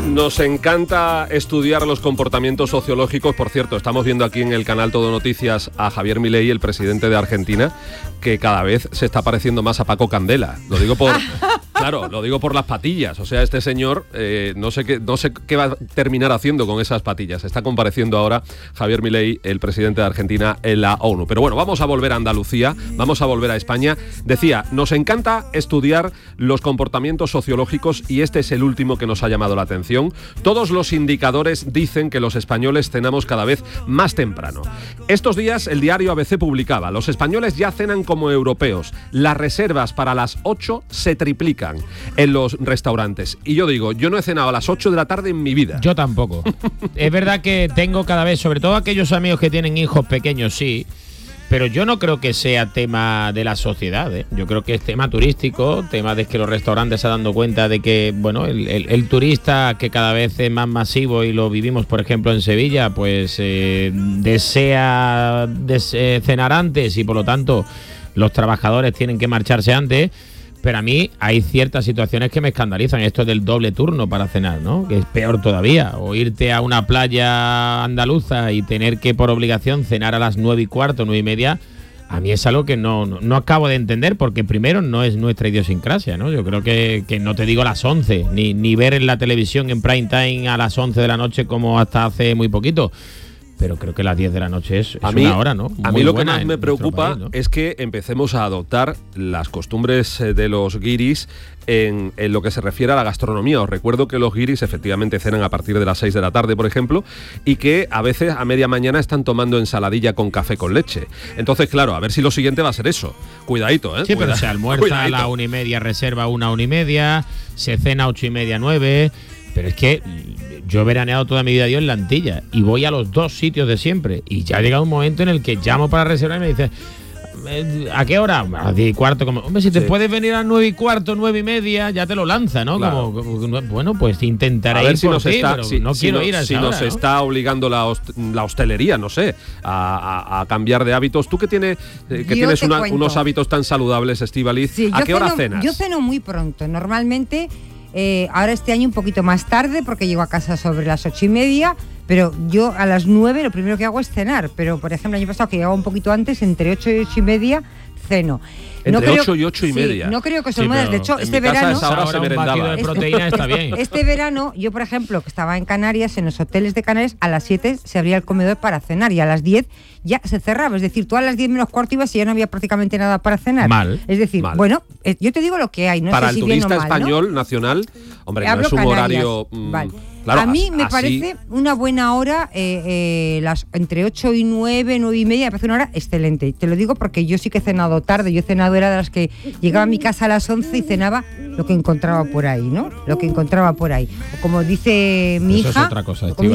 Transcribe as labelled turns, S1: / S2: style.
S1: Nos encanta estudiar los comportamientos sociológicos. Por cierto, estamos viendo aquí en el canal Todo Noticias a Javier Milei, el presidente de Argentina, que cada vez se está pareciendo más a Paco Candela. Lo digo por... Claro, lo digo por las patillas. O sea, este señor no sé qué va a terminar haciendo con esas patillas. Está compareciendo ahora Javier Milei, el presidente de Argentina, en la ONU. Pero bueno, vamos a volver a Andalucía, vamos a volver a España. Decía, nos encanta estudiar los comportamientos sociológicos y este es el último que nos ha llamado la atención. Todos los indicadores dicen que los españoles cenamos cada vez más temprano. Estos días el diario ABC publicaba, los españoles ya cenan como europeos. Las reservas para las 8 se triplican en los restaurantes. Y yo digo, yo no he cenado a las 8 de la tarde en mi vida.
S2: Yo tampoco. Es verdad que tengo cada vez, sobre todo aquellos amigos que tienen hijos pequeños, sí, pero yo no creo que sea tema de la sociedad, ¿eh? Yo creo que es tema turístico, tema de que los restaurantes se han dado cuenta de que, bueno, el turista, que cada vez es más masivo y lo vivimos, por ejemplo, en Sevilla, pues desea cenar antes y por lo tanto los trabajadores tienen que marcharse antes. Pero a mí hay ciertas situaciones que me escandalizan. Esto del doble turno para cenar, ¿no? Que es peor todavía. O irte a una playa andaluza y tener que por obligación cenar a las 9:15, 9:30. A mí es algo que no acabo de entender, porque primero no es nuestra idiosincrasia, ¿no? Yo creo que no te digo a las 11, ni ver en la televisión en prime time a las 11 de la noche como hasta hace muy poquito. Pero creo que las 10 de la noche es una hora, ¿no?
S1: A mí lo que más me preocupa país, ¿no? Es que empecemos a adoptar las costumbres de los guiris en lo que se refiere a la gastronomía. Os recuerdo que los guiris efectivamente cenan a partir de las 6 de la tarde, por ejemplo, y que a veces a media mañana están tomando ensaladilla con café con leche. Entonces, claro, a ver si lo siguiente va a ser eso. Cuidadito, ¿eh?
S2: Sí, pero se almuerza a la 1:30, reserva 1:30, se cena 8:30, 9... Pero es que yo he veraneado toda mi vida yo en la Antilla y voy a los dos sitios de siempre. Y ya ha llegado un momento en el que llamo para reservar y me dice, ¿a qué hora? A las 10:15. Como, hombre, si te puedes venir a las 9:15, 9:30, ya te lo lanza, ¿no?
S1: Claro.
S2: Como, bueno, pues intentaré
S1: a ver
S2: ir
S1: si
S2: por
S1: nos
S2: ti,
S1: está,
S2: pero no quiero ir a esa hora,
S1: nos
S2: ¿no?
S1: está obligando la hostelería, no sé, a cambiar de hábitos. Tú que tienes unos hábitos tan saludables, Estíbaliz,
S3: sí,
S1: ¿a qué hora cenas?
S3: Yo ceno muy pronto, normalmente... ahora este año un poquito más tarde porque llego a casa sobre las 8:30, pero yo a las 9 lo primero que hago es cenar. Pero por ejemplo el año pasado, que llegaba un poquito antes, entre 8 y 8:30 ceno.
S1: Entre 8 y 8:30.
S3: Sí, no creo que son más. De hecho, este
S1: verano...
S3: verano...
S1: Esa hora se merendaba.
S2: Un batido de proteína está bien.
S3: Este verano, yo por ejemplo, que estaba en Canarias, en los hoteles de Canarias, a las 7 se abría el comedor para cenar y a las 10 ya se cerraba. Es decir, tú a las 10 menos cuarto ibas y ya no había prácticamente nada para cenar.
S2: Mal.
S3: Es decir,
S1: mal.
S3: Bueno, yo te digo lo que hay. No
S1: para
S3: sé si
S1: el turista
S3: bien o mal,
S1: español,
S3: ¿no?
S1: nacional, hombre,
S3: Hablo
S1: no es un
S3: Canarias.
S1: horario...
S3: Vale.
S1: Claro,
S3: a mí me
S1: así...
S3: parece una buena hora, entre 8 y 9, 9:30, me parece una hora excelente. Te lo digo porque yo sí que he cenado tarde. Yo he cenado, era de las que llegaba a mi casa a las 11 y cenaba lo que encontraba por ahí, ¿no? Lo que encontraba por ahí. O como dice mi
S2: Eso
S3: hija...
S2: es otra cosa,